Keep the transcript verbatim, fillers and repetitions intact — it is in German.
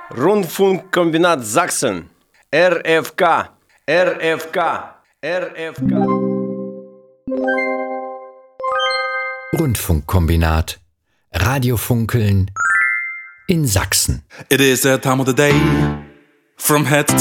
Rundfunkkombinat Sachsen. R F K. R F K. R F K. Rundfunkkombinat. Radiofunkeln in Sachsen. It is that time of the day. From head